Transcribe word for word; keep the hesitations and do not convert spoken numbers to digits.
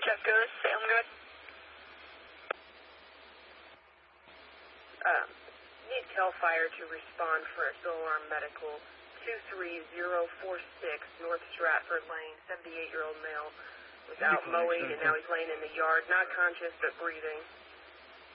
Check good. Sound good. Um, need CAL FIRE to respond for a SOAR medical two three zero four six North Stratford Lane, seventy-eight-year-old male was out mowing and now he's laying in the yard, not conscious but breathing.